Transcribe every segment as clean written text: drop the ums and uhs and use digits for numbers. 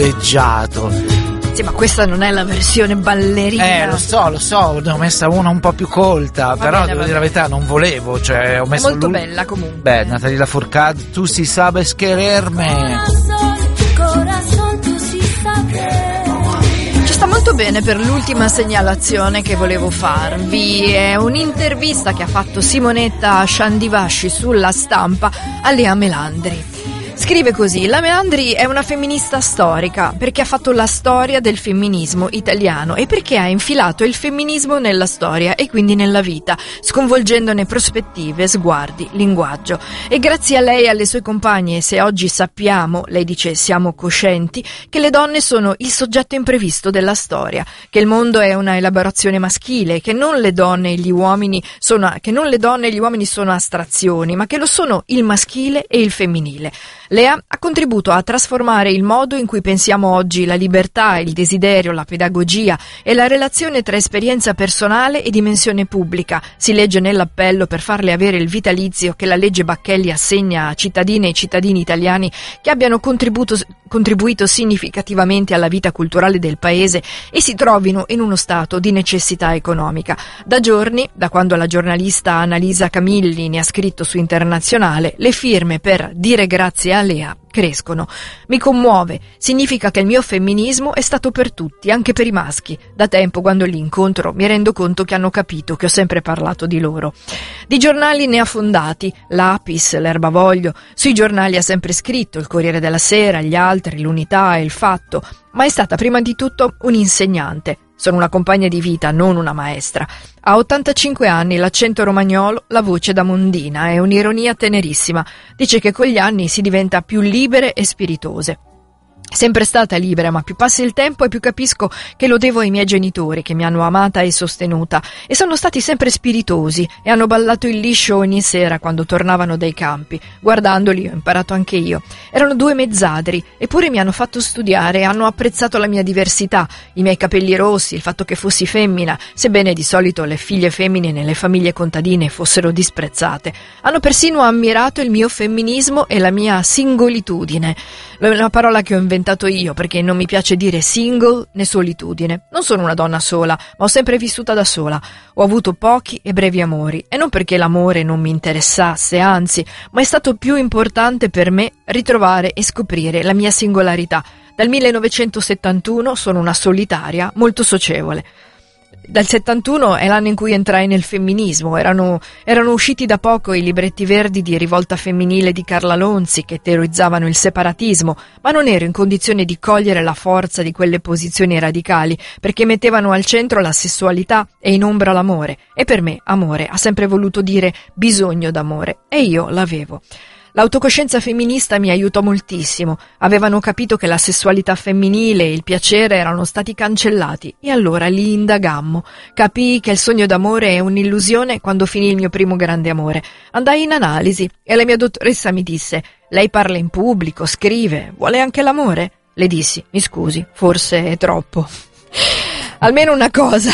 tondeggiato. Sì, ma questa non è la versione ballerina. Lo so, ne ho messa una un po' più colta, però devo dire la verità, non volevo, cioè ho messo è molto bella comunque. Beh, Natalia Lafourcade, tu si sabes quererme. Ci sta molto bene per l'ultima segnalazione che volevo farvi. È un'intervista che ha fatto Simonetta Shandivashi sulla Stampa a Lea Melandri. Scrive così: la Melandri è una femminista storica perché ha fatto la storia del femminismo italiano e perché ha infilato il femminismo nella storia e quindi nella vita, sconvolgendone prospettive, sguardi, linguaggio. E grazie a lei e alle sue compagne, se oggi sappiamo, lei dice siamo coscienti, che le donne sono il soggetto imprevisto della storia, che il mondo è una elaborazione maschile, che non le donne e gli uomini sono astrazioni, ma che lo sono il maschile e il femminile. Lea ha contribuito a trasformare il modo in cui pensiamo oggi la libertà, il desiderio, la pedagogia e la relazione tra esperienza personale e dimensione pubblica. Si legge nell'appello per farle avere il vitalizio che la legge Bacchelli assegna a cittadine e cittadini italiani che abbiano contribuito significativamente alla vita culturale del paese e si trovino in uno stato di necessità economica. Da giorni, da quando la giornalista Annalisa Camilli ne ha scritto su Internazionale, le firme per dire grazie a Lea crescono. Mi commuove, significa che il mio femminismo è stato per tutti, anche per i maschi. Da tempo, quando li incontro, mi rendo conto che hanno capito che ho sempre parlato di loro. Di giornali ne ha fondati, l'Apis, l'Erbavoglio, sui giornali ha sempre scritto, il Corriere della Sera, gli altri, l'Unità e il Fatto, ma è stata prima di tutto un'insegnante. Sono una compagna di vita, non una maestra. Ha 85 anni, l'accento romagnolo, la voce da mondina e un'ironia tenerissima. Dice che con gli anni si diventa più libere e spiritose. Sempre stata libera, ma più passa il tempo e più capisco che lo devo ai miei genitori che mi hanno amata e sostenuta e sono stati sempre spiritosi e hanno ballato il liscio ogni sera quando tornavano dai campi. Guardandoli ho imparato anche io. Erano due mezzadri, eppure mi hanno fatto studiare e hanno apprezzato la mia diversità, i miei capelli rossi, il fatto che fossi femmina, sebbene di solito le figlie femmine nelle famiglie contadine fossero disprezzate. Hanno persino ammirato il mio femminismo e la mia singolitudine. È una parola che ho inventato io perché non mi piace dire single né solitudine. Non sono una donna sola, ma ho sempre vissuta da sola. Ho avuto pochi e brevi amori e non perché l'amore non mi interessasse, anzi, ma è stato più importante per me ritrovare e scoprire la mia singolarità. Dal 1971 sono una solitaria molto socievole. Dal 71 è l'anno in cui entrai nel femminismo, erano usciti da poco i libretti verdi di Rivolta Femminile di Carla Lonzi che teorizzavano il separatismo, ma non ero in condizione di cogliere la forza di quelle posizioni radicali perché mettevano al centro la sessualità e in ombra l'amore, e per me amore ha sempre voluto dire bisogno d'amore e io l'avevo. L'autocoscienza femminista mi aiutò moltissimo. Avevano capito che la sessualità femminile e il piacere erano stati cancellati e allora li indagammo. Capii che il sogno d'amore è un'illusione quando finì il mio primo grande amore. Andai in analisi e la mia dottoressa mi disse: lei parla in pubblico, scrive, vuole anche l'amore? Le dissi: mi scusi, forse è troppo. Almeno una cosa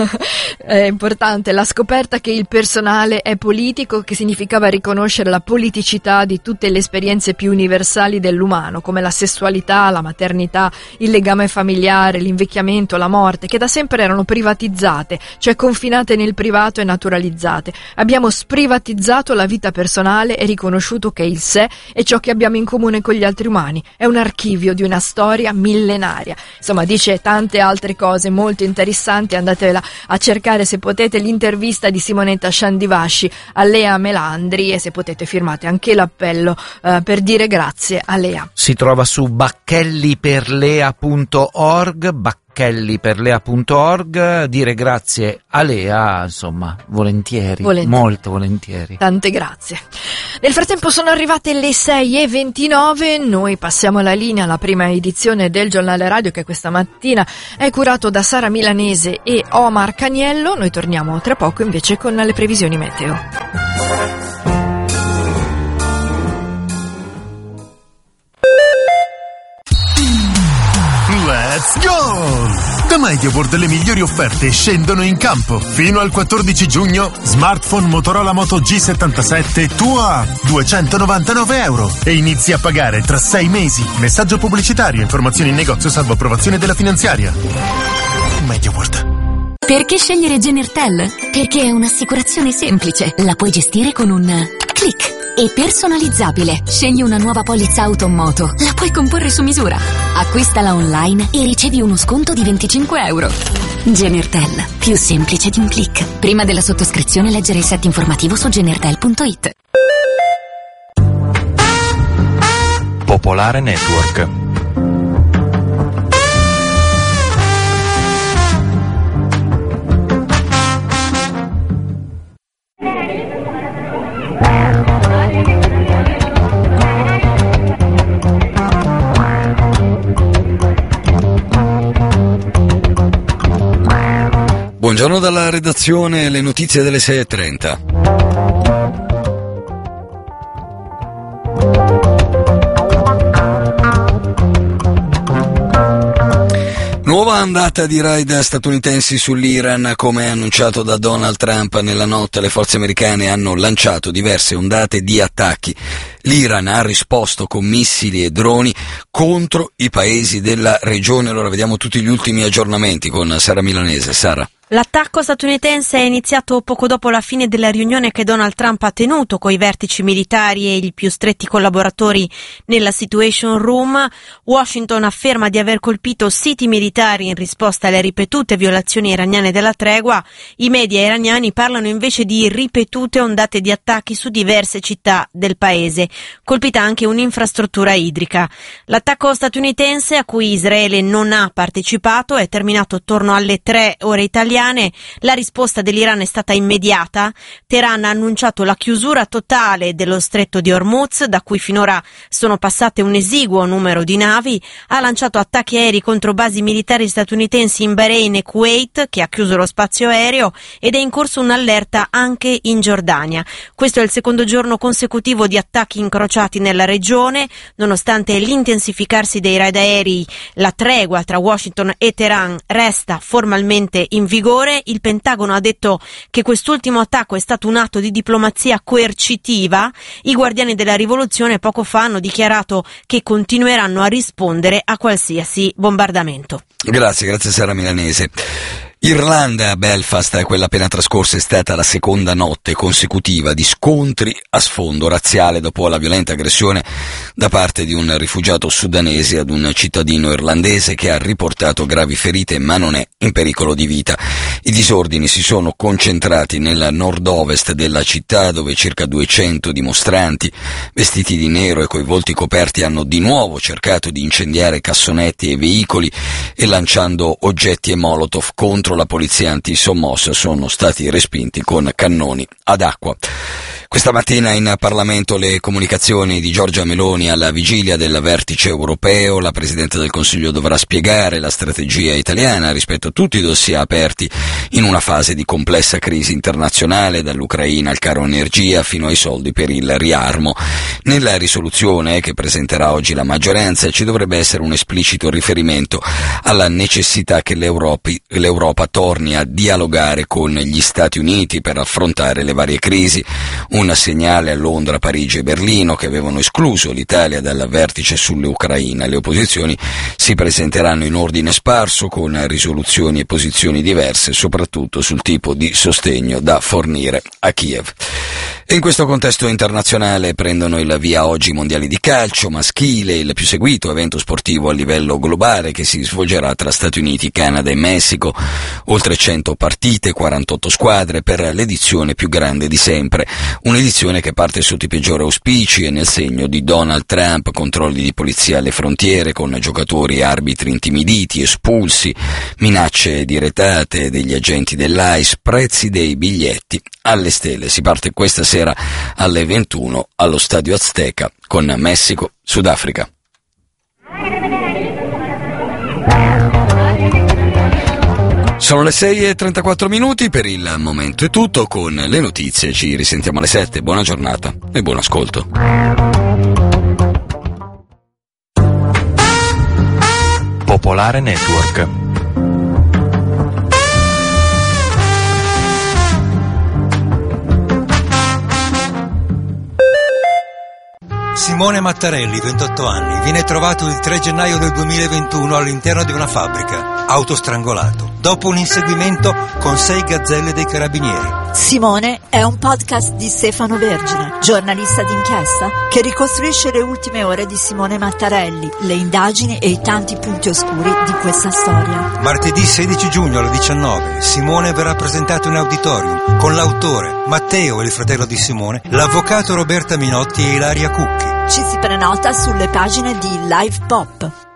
è importante, la scoperta che il personale è politico, che significava riconoscere la politicità di tutte le esperienze più universali dell'umano, come la sessualità, la maternità, il legame familiare, l'invecchiamento, la morte, che da sempre erano privatizzate, cioè confinate nel privato e naturalizzate. Abbiamo sprivatizzato la vita personale e riconosciuto che il sé è ciò che abbiamo in comune con gli altri umani, è un archivio di una storia millenaria. Insomma, dice tante altre cose molto interessanti, andatevela a cercare se potete l'intervista di Simonetta Shandivashi a Lea Melandri e se potete firmate anche l'appello per dire grazie a Lea. Si trova su bacchelliperlea.org, bacchelliperlea.org, dire grazie a Lea, insomma, volentieri, molto volentieri. Tante grazie. Nel frattempo sono arrivate le 6:29, noi passiamo la linea alla prima edizione del giornale radio che questa mattina è curato da Sara Milanese e Omar Caniello. Noi torniamo tra poco invece con le previsioni meteo. Let's go! Da MediaWorld le migliori offerte scendono in campo. Fino al 14 giugno, smartphone Motorola Moto G77 tuo a €299 e inizi a pagare tra 6 mesi. Messaggio pubblicitario, informazioni in negozio salvo approvazione della finanziaria. MediaWorld. Perché scegliere Genertel? Perché è un'assicurazione semplice. La puoi gestire con un click. E personalizzabile. Scegli una nuova polizza auto o moto. La puoi comporre su misura. Acquistala online e ricevi uno sconto di €25. Genertel. Più semplice di un click. Prima della sottoscrizione leggere il set informativo su genertel.it. Popolare Network. Buongiorno dalla redazione, le notizie delle 6:30. Nuova ondata di raid statunitensi sull'Iran. Come annunciato da Donald Trump nella notte, le forze americane hanno lanciato diverse ondate di attacchi. L'Iran ha risposto con missili e droni contro i paesi della regione. Allora vediamo tutti gli ultimi aggiornamenti con Sara Milanese. Sara. L'attacco statunitense è iniziato poco dopo la fine della riunione che Donald Trump ha tenuto coi vertici militari e i più stretti collaboratori nella Situation Room. Washington afferma di aver colpito siti militari in risposta alle ripetute violazioni iraniane della tregua. I media iraniani parlano invece di ripetute ondate di attacchi su diverse città del paese. Colpita anche un'infrastruttura idrica. L'attacco statunitense, a cui Israele non ha partecipato, è terminato attorno alle 3 ore italiane. La risposta dell'Iran è stata immediata. Teheran ha annunciato la chiusura totale dello stretto di Hormuz, da cui finora sono passate un esiguo numero di navi. Ha lanciato attacchi aerei contro basi militari statunitensi in Bahrain e Kuwait, che ha chiuso lo spazio aereo, ed è in corso un'allerta anche in Giordania. Questo è il secondo giorno consecutivo di attacchi incrociati nella regione. Nonostante l'intensificarsi dei raid aerei, la tregua tra Washington e Teheran resta formalmente in vigore. Il Pentagono ha detto che quest'ultimo attacco è stato un atto di diplomazia coercitiva. I guardiani della rivoluzione poco fa hanno dichiarato che continueranno a rispondere a qualsiasi bombardamento. Grazie Sara Milanese. Irlanda, Belfast, quella appena trascorsa, è stata la seconda notte consecutiva di scontri a sfondo razziale dopo la violenta aggressione da parte di un rifugiato sudanese ad un cittadino irlandese che ha riportato gravi ferite ma non è in pericolo di vita. I disordini si sono concentrati nel nord-ovest della città, dove circa 200 dimostranti vestiti di nero e coi volti coperti hanno di nuovo cercato di incendiare cassonetti e veicoli e lanciando oggetti e molotov contro la polizia antisommossa sono stati respinti con cannoni ad acqua. Questa mattina in Parlamento le comunicazioni di Giorgia Meloni alla vigilia del vertice europeo. La Presidente del Consiglio dovrà spiegare la strategia italiana rispetto a tutti i dossier aperti in una fase di complessa crisi internazionale, dall'Ucraina al caro energia fino ai soldi per il riarmo. Nella risoluzione che presenterà oggi la maggioranza ci dovrebbe essere un esplicito riferimento alla necessità che l'Europa torni a dialogare con gli Stati Uniti per affrontare le varie crisi. Un segnale a Londra, Parigi e Berlino, che avevano escluso l'Italia dal vertice sull'Ucraina. Le opposizioni si presenteranno in ordine sparso con risoluzioni e posizioni diverse, soprattutto sul tipo di sostegno da fornire a Kiev. E in questo contesto internazionale prendono il via oggi i mondiali di calcio maschile, il più seguito evento sportivo a livello globale che si svolgerà tra Stati Uniti, Canada e Messico. Oltre 100 partite, 48 squadre per l'edizione più grande di sempre. Un'edizione che parte sotto i peggiori auspici e nel segno di Donald Trump, controlli di polizia alle frontiere con giocatori e arbitri intimiditi, espulsi, minacce direttate degli agenti dell'ICE, prezzi dei biglietti alle stelle. Si parte questa sera alle 21 allo Stadio Azteca con Messico, Sudafrica. Sono le 6:34, per il momento è tutto, con le notizie ci risentiamo alle 7, buona giornata e buon ascolto. Popolare Network. Simone Mattarelli, 28 anni, viene trovato il 3 gennaio del 2021 all'interno di una fabbrica, autostrangolato, dopo un inseguimento con 6 gazzelle dei carabinieri. Simone è un podcast di Stefano Vergine, giornalista d'inchiesta, che ricostruisce le ultime ore di Simone Mattarelli, le indagini e i tanti punti oscuri di questa storia. Martedì 16 giugno alle 19, Simone verrà presentato in auditorium con l'autore, Matteo, il fratello di Simone, l'avvocato Roberta Minotti e Ilaria Cucchi. Ci si prenota sulle pagine di Live Pop.